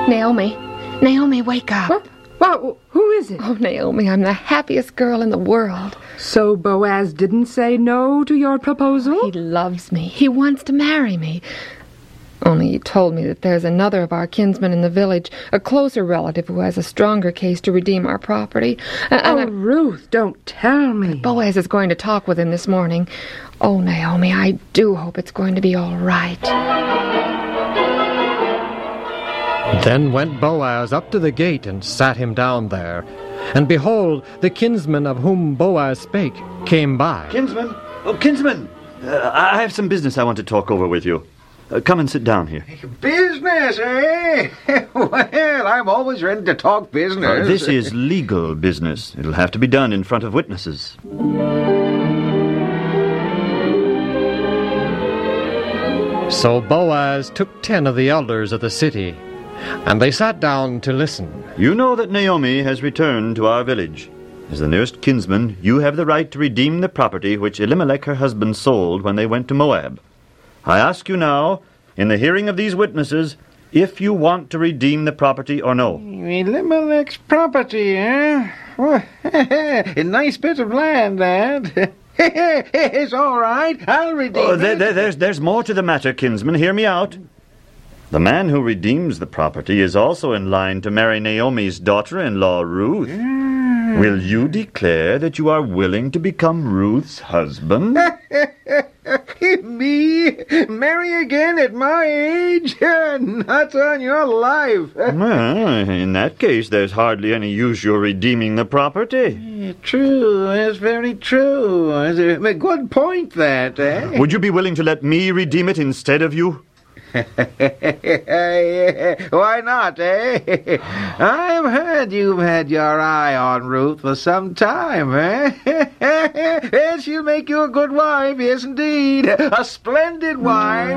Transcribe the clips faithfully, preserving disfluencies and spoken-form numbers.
Naomi, Naomi, wake up. What? What? Who is it? Oh, Naomi, I'm the happiest girl in the world. So Boaz didn't say no to your proposal? He loves me. He wants to marry me. Only he told me that there's another of our kinsmen in the village, a closer relative who has a stronger case to redeem our property. And oh, I... Ruth, don't tell me. Boaz is going to talk with him this morning. Oh, Naomi, I do hope it's going to be all right. Then went Boaz up to the gate and sat him down there. And behold, the kinsman of whom Boaz spake came by. Kinsman? Oh, kinsman! Uh, I have some business I want to talk over with you. Uh, come and sit down here. Business, eh? Well, I'm always ready to talk business. Uh, this is legal business. It'll have to be done in front of witnesses. So Boaz took ten of the elders of the city, and they sat down to listen. You know that Naomi has returned to our village. As the nearest kinsman, you have the right to redeem the property which Elimelech her husband sold when they went to Moab. I ask you now, in the hearing of these witnesses, if you want to redeem the property or no. Elimelech's property, eh? Well, a nice bit of land, that. It's all right. I'll redeem oh, there, it. there, there's, there's more to the matter, kinsman. Hear me out. The man who redeems the property is also in line to marry Naomi's daughter-in-law, Ruth. Mm. Will you declare that you are willing to become Ruth's husband? Me? Marry again at my age? Not on your life. Well, in that case, there's hardly any use your redeeming the property. True, that's very true. It's a good point, that, eh? Would you be willing to let me redeem it instead of you? Why not, eh? I've heard you've had your eye on Ruth for some time, eh? She'll make you a good wife, yes, indeed. A splendid wife.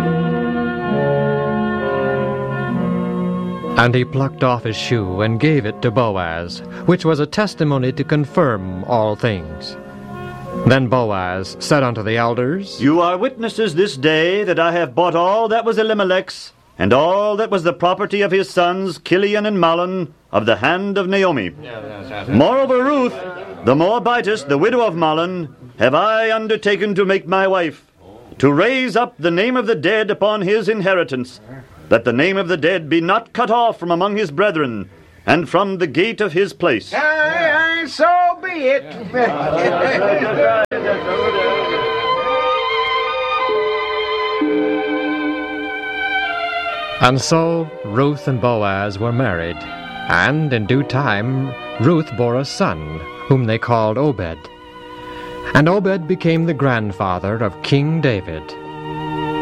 And he plucked off his shoe and gave it to Boaz, which was a testimony to confirm all things. Then Boaz said unto the elders, You are witnesses this day that I have bought all that was Elimelech's, and all that was the property of his sons, Chilion and Mahlon, of the hand of Naomi. Moreover, Ruth, the Moabitess, the widow of Mahlon, have I undertaken to make my wife, to raise up the name of the dead upon his inheritance, that the name of the dead be not cut off from among his brethren, and from the gate of his place. Aye, aye, so be it. And so Ruth and Boaz were married, and in due time Ruth bore a son, whom they called Obed. And Obed became the grandfather of King David.